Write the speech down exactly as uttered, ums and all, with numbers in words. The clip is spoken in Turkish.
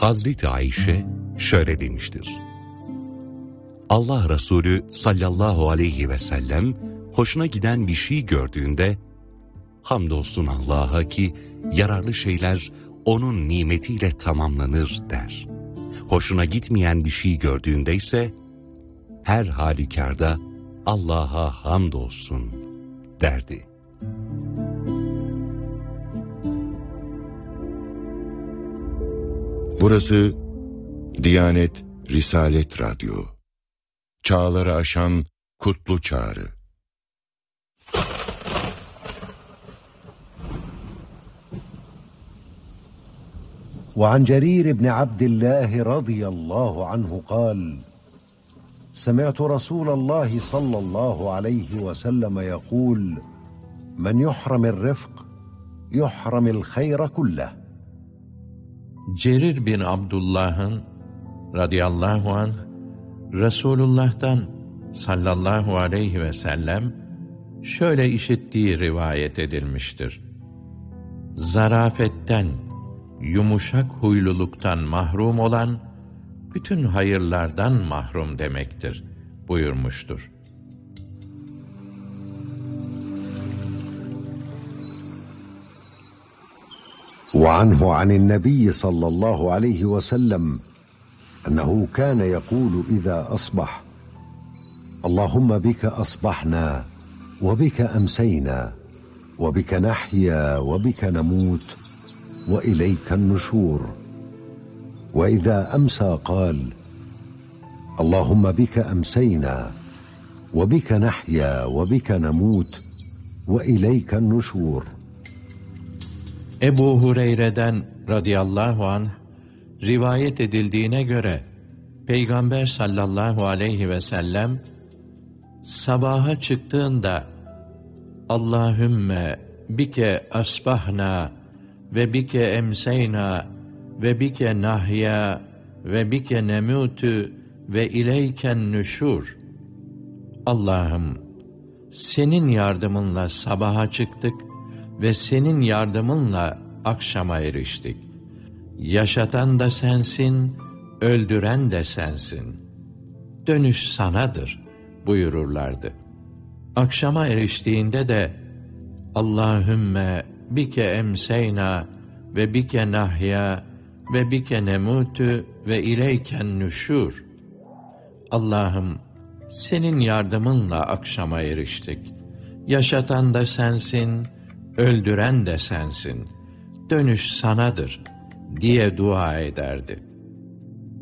Hazreti Ayşe şöyle demiştir: Allah Resulü sallallahu aleyhi ve sellem hoşuna giden bir şey gördüğünde, hamdolsun Allah'a ki yararlı şeyler onun nimetiyle tamamlanır der. Hoşuna gitmeyen bir şey gördüğünde ise her halükarda Allah'a hamdolsun derdi. Burası Diyanet Risalet Radyo. Çağları aşan kutlu çağrı. وعن جرير بن عبد الله رضي الله عنه قال: سمعت رسول الله صلى الله عليه وسلم يقول: من يحرم الرفق يحرم الخير كله. Cerir bin Abdullah'ın radıyallahu anh Resulullah'tan sallallahu aleyhi ve sellem şöyle işittiği rivayet edilmiştir: zarafetten, yumuşak huyluluktan mahrum olan bütün hayırlardan mahrum demektir buyurmuştur. وعنه عن النبي صلى الله عليه وسلم أنه كان يقول إذا أصبح: اللهم بك أصبحنا وبك أمسينا وبك نحيا وبك نموت وإليك النشور. وإذا أمسى قال: اللهم بك أمسينا وبك نحيا وبك نموت وإليك النشور. Ebu Hureyre'den radıyallahu anh rivayet edildiğine göre Peygamber sallallahu aleyhi ve sellem sabaha çıktığında Allahümme bike asbahna ve bike emseyna ve bike nahya ve bike nemutu ve ileyken nüşur. Allah'ım, senin yardımınla sabaha çıktık ve senin yardımınla akşama eriştik. Yaşatan da sensin, öldüren de sensin. Dönüş sanadır buyururlardı. Akşama eriştiğinde de Allahümme bike emseyna ve bike nahya ve bike nemutu ve ileyken nüşur. Allah'ım, senin yardımınla akşama eriştik. Yaşatan da sensin, öldüren de sensin. Dönüş sanadır diye dua ederdi.